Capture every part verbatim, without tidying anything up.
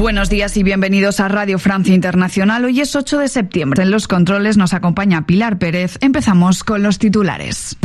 Buenos días y bienvenidos a Radio Francia Internacional. Hoy es ocho de septiembre. En los controles nos acompaña Pilar Pérez. Empezamos con los titulares.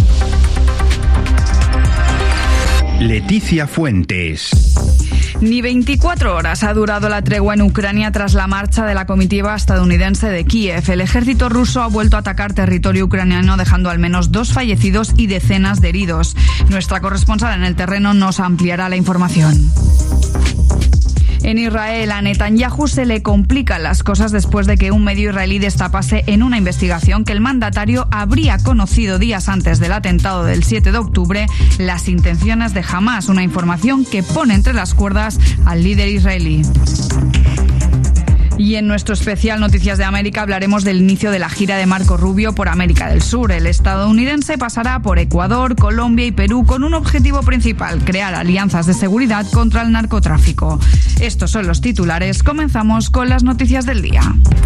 Leticia Fuentes. Ni veinticuatro horas ha durado la tregua en Ucrania tras la marcha de la comitiva estadounidense de Kiev. El ejército ruso ha vuelto a atacar territorio ucraniano, dejando al menos dos fallecidos y decenas de heridos. Nuestra corresponsal en el terreno nos ampliará la información. En Israel, a Netanyahu se le complican las cosas después de que un medio israelí destapase en una investigación que el mandatario habría conocido días antes del atentado del siete de octubre las intenciones de Hamás, una información que pone entre las cuerdas al líder israelí. Y en nuestro especial Noticias de América hablaremos del inicio de la gira de Marco Rubio por América del Sur. El estadounidense pasará por Ecuador, Colombia y Perú con un objetivo principal: crear alianzas de seguridad contra el narcotráfico. Estos son los titulares. Comenzamos con las noticias del día.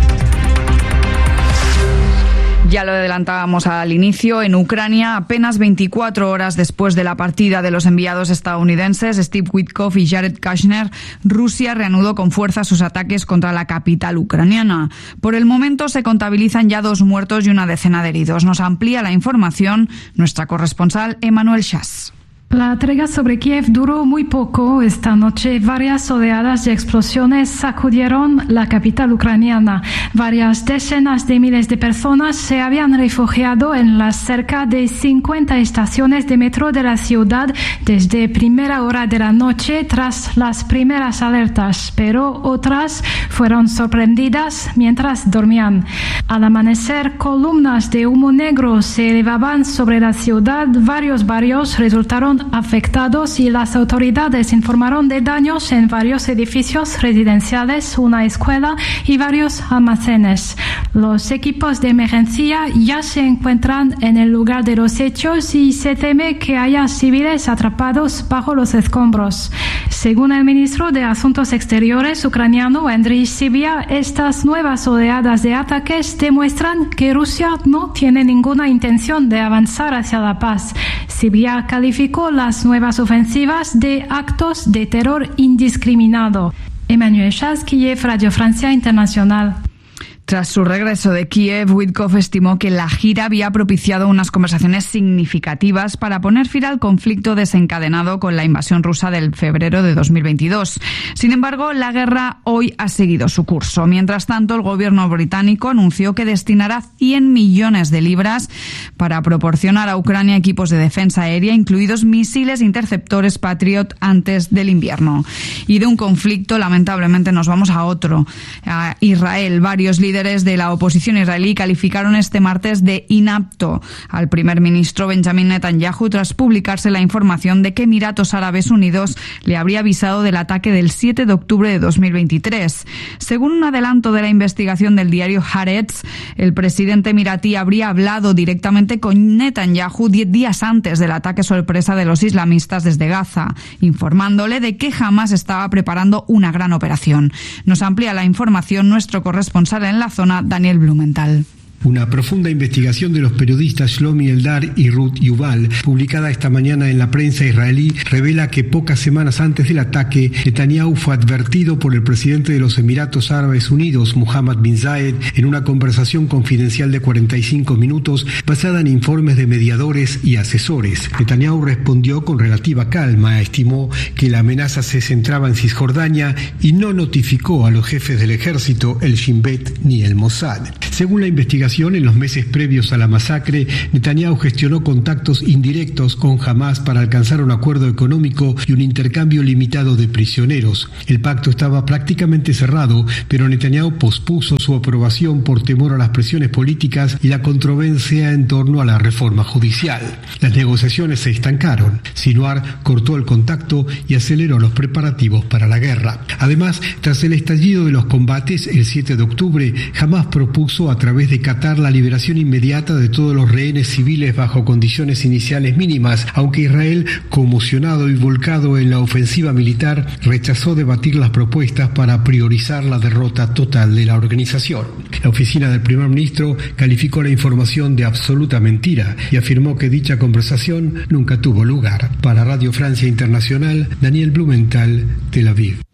Ya lo adelantábamos al inicio, en Ucrania, apenas veinticuatro horas después de la partida de los enviados estadounidenses Steve Witkoff y Jared Kushner, Rusia reanudó con fuerza sus ataques contra la capital ucraniana. Por el momento se contabilizan ya dos muertos y una decena de heridos. Nos amplía la información nuestra corresponsal Emmanuel Chas. La tregua sobre Kiev duró muy poco. Esta noche varias oleadas de explosiones sacudieron la capital ucraniana. Varias decenas de miles de personas se habían refugiado en las cerca de cincuenta estaciones de metro de la ciudad desde primera hora de la noche tras las primeras alertas, pero otras fueron sorprendidas mientras dormían. Al amanecer, columnas de humo negro se elevaban sobre la ciudad. Varios barrios resultaron afectados y las autoridades informaron de daños en varios edificios residenciales, una escuela y varios almacenes. Los equipos de emergencia ya se encuentran en el lugar de los hechos y se teme que haya civiles atrapados bajo los escombros. Según el ministro de Asuntos Exteriores ucraniano, Andriy Sybiha, estas nuevas oleadas de ataques demuestran que Rusia no tiene ninguna intención de avanzar hacia la paz. Sybiha calificó las nuevas ofensivas de actos de terror indiscriminado. Emmanuel Chas, Kiev, Radio Francia Internacional. Tras su regreso de Kiev, Witkoff estimó que la gira había propiciado unas conversaciones significativas para poner fin al conflicto desencadenado con la invasión rusa del febrero de dos mil veintidós. Sin embargo, la guerra hoy ha seguido su curso. Mientras tanto, el gobierno británico anunció que destinará cien millones de libras para proporcionar a Ucrania equipos de defensa aérea, incluidos misiles interceptores Patriot, antes del invierno. Y de un conflicto, lamentablemente, nos vamos a otro. A Israel, varios líderes Líderes de la oposición israelí calificaron este martes de inapto al primer ministro Benjamin Netanyahu tras publicarse la información de que Emiratos Árabes Unidos le habría avisado del ataque del siete de octubre de dos mil veintitrés. Según un adelanto de la investigación del diario Haaretz, el presidente emiratí habría hablado directamente con Netanyahu diez días antes del ataque sorpresa de los islamistas desde Gaza, informándole de que Hamás estaba preparando una gran operación. Nos amplía la información nuestro corresponsal en la zona, Daniel Blumenthal. Una profunda investigación de los periodistas Shlomi Eldar y Ruth Yuval, publicada esta mañana en la prensa israelí, revela que pocas semanas antes del ataque, Netanyahu fue advertido por el presidente de los Emiratos Árabes Unidos, Mohammed bin Zayed, en una conversación confidencial de cuarenta y cinco minutos basada en informes de mediadores y asesores. Netanyahu respondió con relativa calma, estimó que la amenaza se centraba en Cisjordania y no notificó a los jefes del ejército, el Shin Bet ni el Mossad. Según la investigación, en los meses previos a la masacre, Netanyahu gestionó contactos indirectos con Hamás para alcanzar un acuerdo económico y un intercambio limitado de prisioneros. El pacto estaba prácticamente cerrado, pero Netanyahu pospuso su aprobación por temor a las presiones políticas y la controversia en torno a la reforma judicial. Las negociaciones se estancaron. Sinwar cortó el contacto y aceleró los preparativos para la guerra. Además, tras el estallido de los combates el siete de octubre, Hamás propuso a través de Qatar la liberación inmediata de todos los rehenes civiles bajo condiciones iniciales mínimas, aunque Israel, conmocionado y volcado en la ofensiva militar, rechazó debatir las propuestas para priorizar la derrota total de la organización. La oficina del primer ministro calificó la información de absoluta mentira y afirmó que dicha conversación nunca tuvo lugar. Para Radio Francia Internacional, Daniel Blumenthal, Tel Aviv.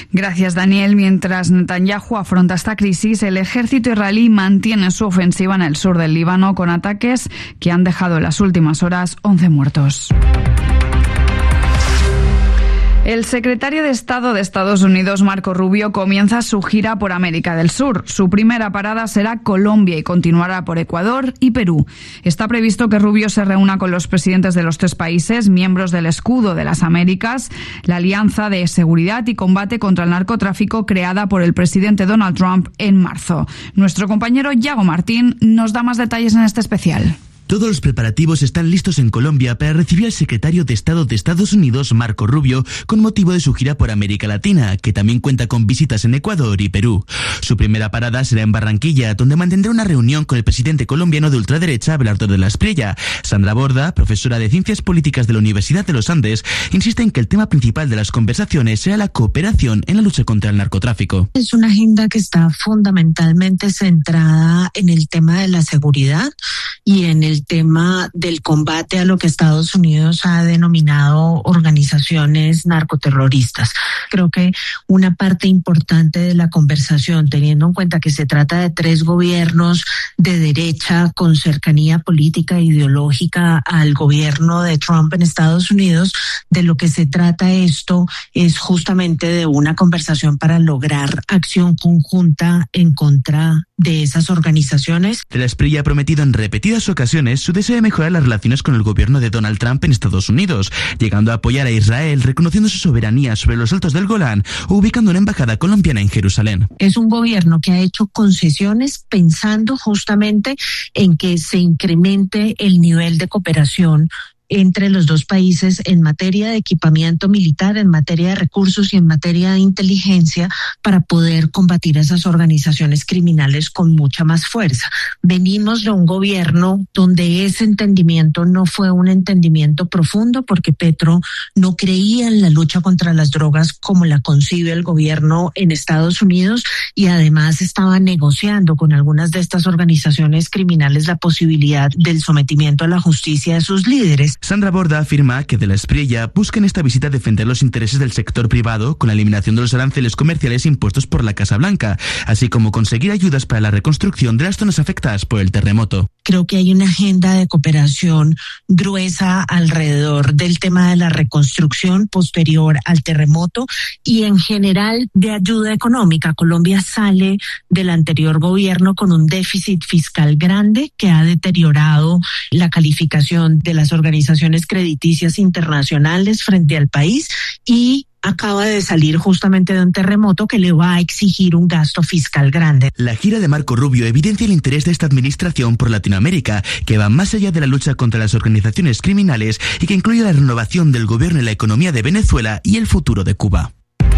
Gracias, Daniel. Mientras Netanyahu afronta esta crisis, el ejército israelí mantiene su ofensiva en el sur del Líbano con ataques que han dejado en las últimas horas once muertos. El secretario de Estado de Estados Unidos, Marco Rubio, comienza su gira por América del Sur. Su primera parada será Colombia y continuará por Ecuador y Perú. Está previsto que Rubio se reúna con los presidentes de los tres países, miembros del Escudo de las Américas, la Alianza de Seguridad y Combate contra el Narcotráfico creada por el presidente Donald Trump en marzo. Nuestro compañero Yago Martín nos da más detalles en este especial. Todos los preparativos están listos en Colombia para recibir al secretario de Estado de Estados Unidos, Marco Rubio, con motivo de su gira por América Latina, que también cuenta con visitas en Ecuador y Perú. Su primera parada será en Barranquilla, donde mantendrá una reunión con el presidente colombiano de ultraderecha, Abelardo de la Espriella. Sandra Borda, profesora de Ciencias Políticas de la Universidad de los Andes, insiste en que el tema principal de las conversaciones será la cooperación en la lucha contra el narcotráfico. Es una agenda que está fundamentalmente centrada en el tema de la seguridad y en el el tema del combate a lo que Estados Unidos ha denominado organizaciones narcoterroristas. Creo que una parte importante de la conversación, teniendo en cuenta que se trata de tres gobiernos de derecha con cercanía política e ideológica al gobierno de Trump en Estados Unidos, de lo que se trata esto es justamente de una conversación para lograr acción conjunta en contra de esas organizaciones. De la Espriella ha prometido en repetidas ocasiones su deseo de mejorar las relaciones con el gobierno de Donald Trump en Estados Unidos, llegando a apoyar a Israel, reconociendo su soberanía sobre los Altos del Golán o ubicando una embajada colombiana en Jerusalén. Es un gobierno que ha hecho concesiones pensando justamente en que se incremente el nivel de cooperación entre los dos países en materia de equipamiento militar, en materia de recursos y en materia de inteligencia para poder combatir a esas organizaciones criminales con mucha más fuerza. Venimos de un gobierno donde ese entendimiento no fue un entendimiento profundo porque Petro no creía en la lucha contra las drogas como la concibe el gobierno en Estados Unidos y además estaba negociando con algunas de estas organizaciones criminales la posibilidad del sometimiento a la justicia de sus líderes. Sandra Borda afirma que de la Espriella busca en esta visita defender los intereses del sector privado con la eliminación de los aranceles comerciales impuestos por la Casa Blanca, así como conseguir ayudas para la reconstrucción de las zonas afectadas por el terremoto. Creo que hay una agenda de cooperación gruesa alrededor del tema de la reconstrucción posterior al terremoto y en general de ayuda económica. Colombia sale del anterior gobierno con un déficit fiscal grande que ha deteriorado la calificación de las organizaciones crediticias internacionales frente al país y acaba de salir justamente de un terremoto que le va a exigir un gasto fiscal grande. La gira de Marco Rubio evidencia el interés de esta administración por Latinoamérica, que va más allá de la lucha contra las organizaciones criminales y que incluye la renovación del gobierno y la economía de Venezuela y el futuro de Cuba.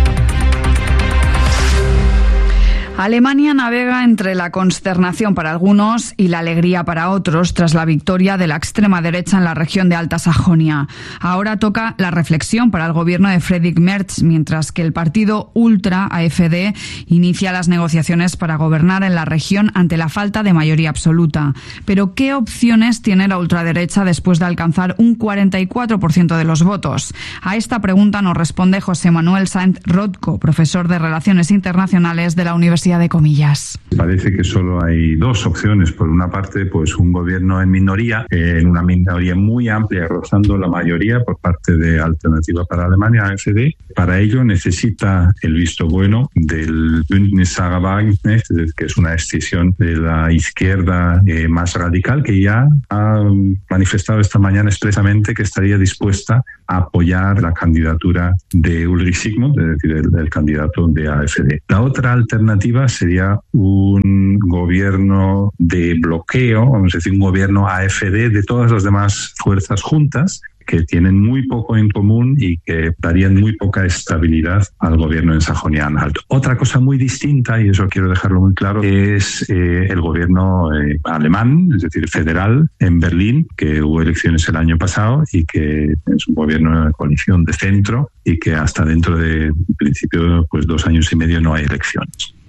Alemania navega entre la consternación para algunos y la alegría para otros tras la victoria de la extrema derecha en la región de Alta Sajonia. Ahora toca la reflexión para el gobierno de Friedrich Merz, mientras que el partido ultra A F D inicia las negociaciones para gobernar en la región ante la falta de mayoría absoluta. Pero ¿qué opciones tiene la ultraderecha después de alcanzar un cuarenta y cuatro por ciento de los votos? A esta pregunta nos responde José Manuel Sainz Rothko, profesor de Relaciones Internacionales de la Universidad de Comillas. Parece que solo hay dos opciones. Por una parte, pues un gobierno en minoría, eh, en una minoría muy amplia, rozando la mayoría por parte de Alternativa para Alemania, A F D. Para ello necesita el visto bueno del Bündnis Sarah Wagenknecht, que es una escisión de la izquierda eh, más radical, que ya ha manifestado esta mañana expresamente que estaría dispuesta a apoyar la candidatura de Ulrich Sigmund, es decir, el, el candidato de A F D. La otra alternativa sería un gobierno de bloqueo, vamos a decir, un gobierno A F D de todas las demás fuerzas juntas, que tienen muy poco en común y que darían muy poca estabilidad al gobierno en Sajonia-Anhalt. Otra cosa muy distinta, y eso quiero dejarlo muy claro, es eh, el gobierno eh, alemán, es decir, federal, en Berlín, que hubo elecciones el año pasado y que es un gobierno de coalición de centro y que hasta dentro de, en principio, pues dos años y medio no hay elecciones.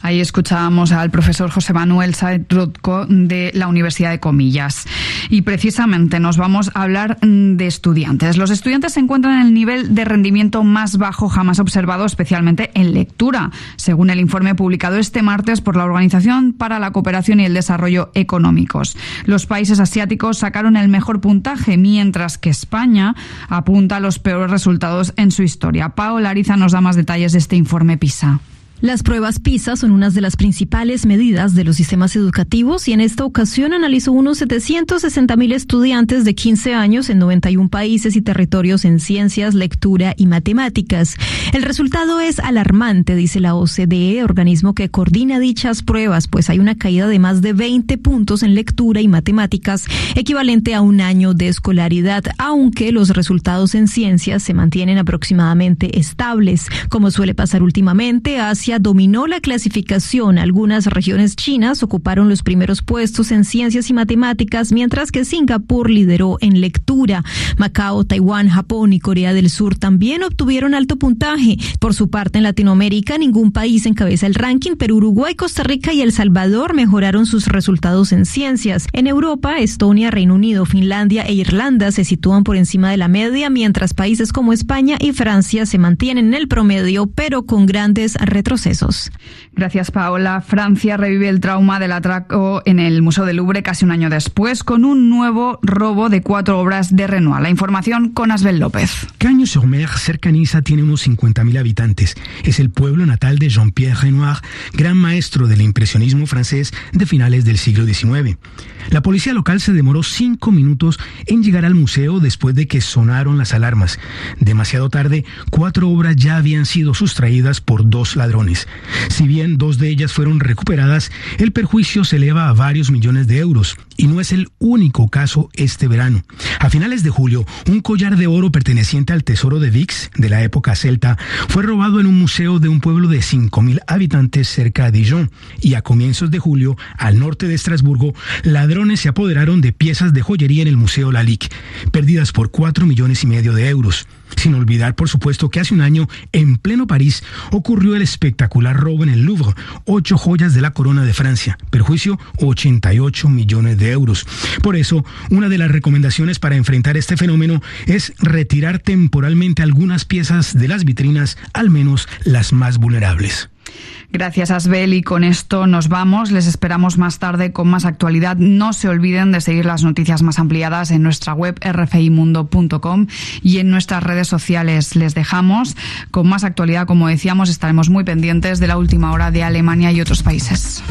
Ahí escuchábamos al profesor José Manuel Sáenz Rothko de la Universidad de Comillas. Y precisamente nos vamos a hablar de estudiantes. Los estudiantes se encuentran en el nivel de rendimiento más bajo jamás observado, especialmente en lectura, según el informe publicado este martes por la Organización para la Cooperación y el Desarrollo Económicos. Los países asiáticos sacaron el mejor puntaje, mientras que España apunta a los peores resultados en su historia. Paola Ariza nos da más detalles de este informe PISA. Las pruebas PISA son una de las principales medidas de los sistemas educativos y en esta ocasión analizó unos setecientos sesenta mil estudiantes de quince años en noventa y un países y territorios en ciencias, lectura y matemáticas. El resultado es alarmante, dice la O C D E, organismo que coordina dichas pruebas, pues hay una caída de más de veinte puntos en lectura y matemáticas, equivalente a un año de escolaridad, aunque los resultados en ciencias se mantienen aproximadamente estables. Como suele pasar últimamente, Asia dominó la clasificación. Algunas regiones chinas ocuparon los primeros puestos en ciencias y matemáticas, mientras que Singapur lideró en lectura. Macao, Taiwán, Japón y Corea del Sur también obtuvieron alto puntaje. Por su parte, en Latinoamérica, ningún país encabeza el ranking, pero Uruguay, Costa Rica y El Salvador mejoraron sus resultados en ciencias. En Europa, Estonia, Reino Unido, Finlandia e Irlanda se sitúan por encima de la media, mientras países como España y Francia se mantienen en el promedio, pero con grandes retrocesos. Gracias, Paola. Francia revive el trauma del atraco en el Museo del Louvre casi un año después, con un nuevo robo de cuatro obras de Renoir. La información con Asbel López. Cagnes-sur-Mer, cerca de Niza, tiene unos cincuenta mil habitantes. Es el pueblo natal de Jean-Pierre Renoir, gran maestro del impresionismo francés de finales del siglo diecinueve. La policía local se demoró cinco minutos en llegar al museo después de que sonaron las alarmas. Demasiado tarde, cuatro obras ya habían sido sustraídas por dos ladrones. Si bien dos de ellas fueron recuperadas, el perjuicio se eleva a varios millones de euros. Y no es el único caso este verano. A finales de julio, un collar de oro perteneciente al tesoro de Vix, de la época celta, fue robado en un museo de un pueblo de cinco mil habitantes cerca de Dijon. Y a comienzos de julio, al norte de Estrasburgo, ladrones se apoderaron de piezas de joyería en el Museo Lalique, perdidas por cuatro millones y medio de euros. Sin olvidar, por supuesto, que hace un año, en pleno París, ocurrió el espectacular robo en el Louvre, ocho joyas de la corona de Francia, perjuicio ochenta y ocho millones de euros. Por eso, una de las recomendaciones para enfrentar este fenómeno es retirar temporalmente algunas piezas de las vitrinas, al menos las más vulnerables. Gracias, Asbel, y con esto nos vamos. Les esperamos más tarde con más actualidad. No se olviden de seguir las noticias más ampliadas en nuestra web r f i mundo punto com y en nuestras redes sociales. Les dejamos con más actualidad. Como decíamos, estaremos muy pendientes de la última hora de Alemania y otros países.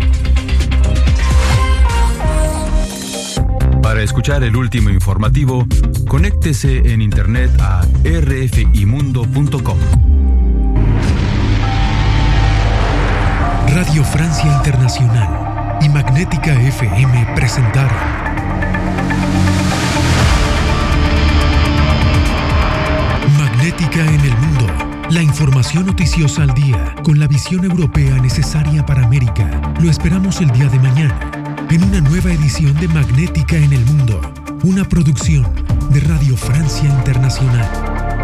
Para escuchar el último informativo, conéctese en internet a r f i mundo punto com. Radio Francia Internacional y Magnética F M presentaron Magnética en el Mundo, la información noticiosa al día con la visión europea necesaria para América. Lo esperamos el día de mañana en una nueva edición de Magnética en el Mundo, una producción de Radio Francia Internacional.